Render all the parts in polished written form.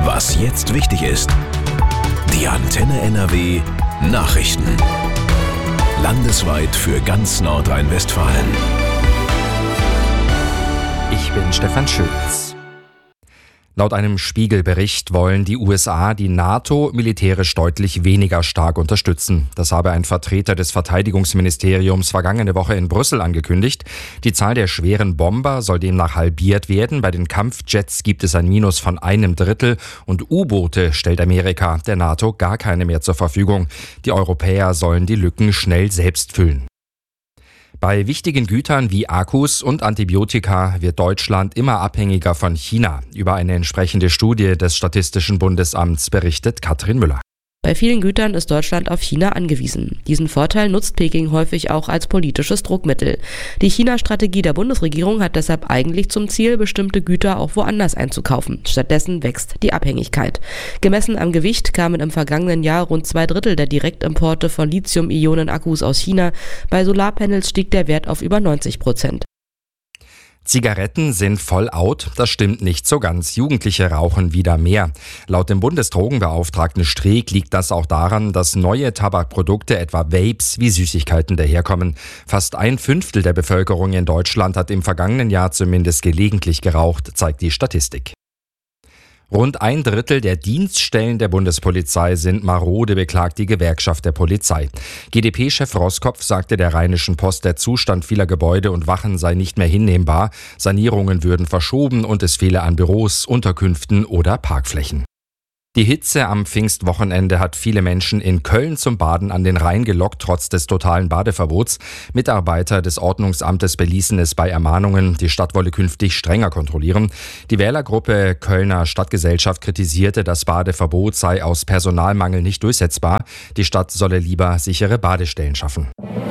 Was jetzt wichtig ist. Die Antenne NRW Nachrichten. Landesweit für ganz Nordrhein-Westfalen. Ich bin Stefan Schulz. Laut einem Spiegel-Bericht wollen die USA die NATO militärisch deutlich weniger stark unterstützen. Das habe ein Vertreter des Verteidigungsministeriums vergangene Woche in Brüssel angekündigt. Die Zahl der schweren Bomber soll demnach halbiert werden. Bei den Kampfjets gibt es ein Minus von 1/3 und U-Boote stellt Amerika der NATO gar keine mehr zur Verfügung. Die Europäer sollen die Lücken schnell selbst füllen. Bei wichtigen Gütern wie Akkus und Antibiotika wird Deutschland immer abhängiger von China. Über eine entsprechende Studie des Statistischen Bundesamts berichtet Katrin Müller. Bei vielen Gütern ist Deutschland auf China angewiesen. Diesen Vorteil nutzt Peking häufig auch als politisches Druckmittel. Die China-Strategie der Bundesregierung hat deshalb eigentlich zum Ziel, bestimmte Güter auch woanders einzukaufen. Stattdessen wächst die Abhängigkeit. Gemessen am Gewicht kamen im vergangenen Jahr rund 2/3 der Direktimporte von Lithium-Ionen-Akkus aus China. Bei Solarpanels stieg der Wert auf über 90%. Zigaretten sind voll out, das stimmt nicht so ganz. Jugendliche rauchen wieder mehr. Laut dem Bundesdrogenbeauftragten Streeck liegt das auch daran, dass neue Tabakprodukte, etwa Vapes, wie Süßigkeiten daherkommen. Fast 1/5 der Bevölkerung in Deutschland hat im vergangenen Jahr zumindest gelegentlich geraucht, zeigt die Statistik. Rund 1/3 der Dienststellen der Bundespolizei sind marode, beklagt die Gewerkschaft der Polizei. GdP-Chef Roskopf sagte der Rheinischen Post, der Zustand vieler Gebäude und Wachen sei nicht mehr hinnehmbar. Sanierungen würden verschoben und es fehle an Büros, Unterkünften oder Parkflächen. Die Hitze am Pfingstwochenende hat viele Menschen in Köln zum Baden an den Rhein gelockt, trotz des totalen Badeverbots. Mitarbeiter des Ordnungsamtes beließen es bei Ermahnungen. Die Stadt wolle künftig strenger kontrollieren. Die Wählergruppe Kölner Stadtgesellschaft kritisierte, das Badeverbot sei aus Personalmangel nicht durchsetzbar. Die Stadt solle lieber sichere Badestellen schaffen.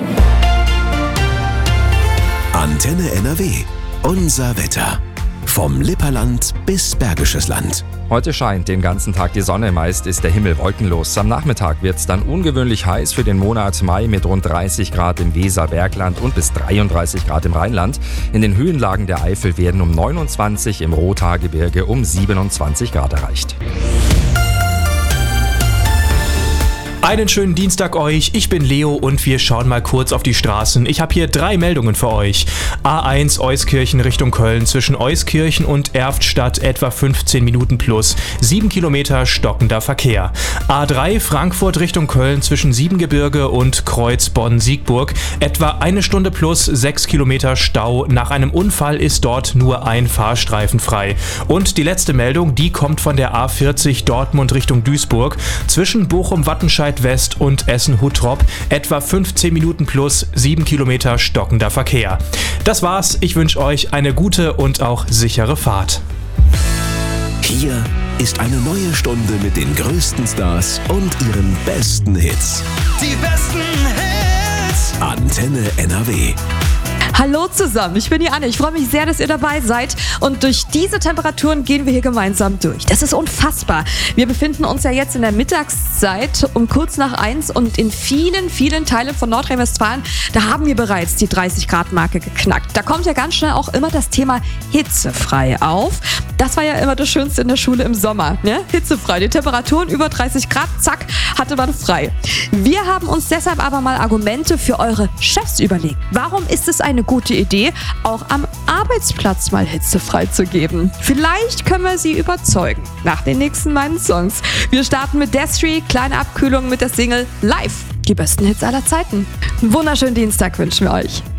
Antenne NRW. Unser Wetter. Vom Lipperland bis Bergisches Land. Heute scheint den ganzen Tag die Sonne, meist ist der Himmel wolkenlos. Am Nachmittag wird es dann ungewöhnlich heiß für den Monat Mai mit rund 30 Grad im Weser-Bergland und bis 33 Grad im Rheinland. In den Höhenlagen der Eifel werden um 29, im Rothaargebirge um 27 Grad erreicht. Einen schönen Dienstag euch, ich bin Leo und wir schauen mal kurz auf die Straßen. Ich habe hier 3 Meldungen für euch. A1 Euskirchen Richtung Köln, zwischen Euskirchen und Erftstadt etwa 15 Minuten plus, 7 Kilometer stockender Verkehr. A3 Frankfurt Richtung Köln, zwischen Siebengebirge und Kreuz Bonn-Siegburg etwa 1 Stunde plus, 6 Kilometer Stau. Nach einem Unfall ist dort nur ein Fahrstreifen frei. Und die letzte Meldung, die kommt von der A40 Dortmund Richtung Duisburg, zwischen Bochum-Wattenscheid West und Essen-Huttrop etwa 15 Minuten plus, 7 Kilometer stockender Verkehr. Das war's, ich wünsche euch eine gute und auch sichere Fahrt. Hier ist eine neue Stunde mit den größten Stars und ihren besten Hits. Die besten Hits! Antenne NRW. Hallo zusammen, ich bin die Anne. Ich freue mich sehr, dass ihr dabei seid. Und durch diese Temperaturen gehen wir hier gemeinsam durch. Das ist unfassbar. Wir befinden uns ja jetzt in der Mittagszeit um kurz nach 1 und in vielen, vielen Teilen von Nordrhein-Westfalen, da haben wir bereits die 30-Grad-Marke geknackt. Da kommt ja ganz schnell auch immer das Thema hitzefrei auf. Das war ja immer das Schönste in der Schule im Sommer, ne? Hitzefrei. Die Temperaturen über 30 Grad, zack, hatte man frei. Wir haben uns deshalb aber mal Argumente für eure Chefs überlegt. Warum ist es eine gute Idee, auch am Arbeitsplatz mal hitzefrei zu geben? Vielleicht können wir sie überzeugen. Nach den nächsten meinen Songs. Wir starten mit Destry, kleine Abkühlung mit der Single Live. Die besten Hits aller Zeiten. Einen wunderschönen Dienstag wünschen wir euch.